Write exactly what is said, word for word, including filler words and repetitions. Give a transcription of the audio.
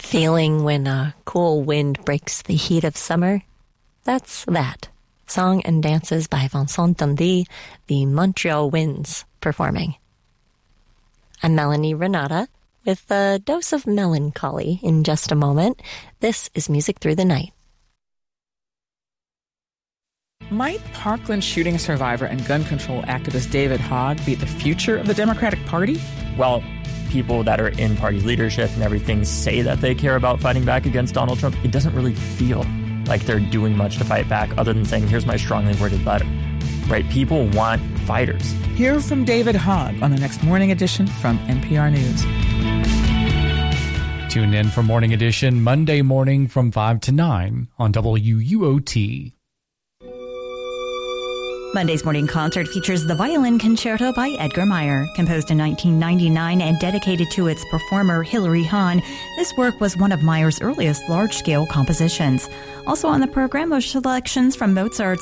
Feeling when a cool wind breaks the heat of summer? That's that. Song and dances by Vincent Dundee, the Montreal Winds, performing. I'm Melanie Renata with a dose of melancholy in just a moment. This is Music Through the Night. Might Parkland shooting survivor and gun control activist David Hogg be the future of the Democratic Party? Well, people that are in party leadership and everything say that they care about fighting back against Donald Trump. It doesn't really feel like they're doing much to fight back other than saying, here's my strongly worded letter. Right? People want fighters. Hear from David Hogg on the next Morning Edition from N P R News. Tune in for Morning Edition Monday morning from five to nine on W U O T. Monday's Morning Concert features the Violin Concerto by Edgar Meyer. Composed in nineteen ninety-nine and dedicated to its performer Hilary Hahn, this work was one of Meyer's earliest large-scale compositions. Also on the program are selections from Mozart's